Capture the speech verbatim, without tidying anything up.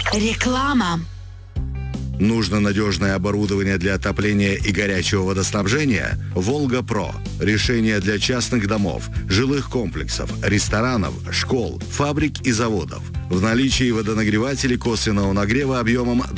Реклама. Нужно надежное оборудование для отопления и горячего водоснабжения? «Волга-Про». Решение для частных домов, жилых комплексов, ресторанов, школ, фабрик и заводов. В наличии водонагреватели косвенного нагрева объемом